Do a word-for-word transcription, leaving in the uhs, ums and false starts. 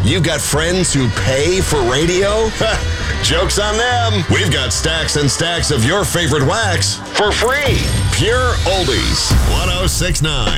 You got friends who pay for radio? Joke's on them. We've got stacks and stacks of your favorite wax for free. Pure Oldies. one oh six point nine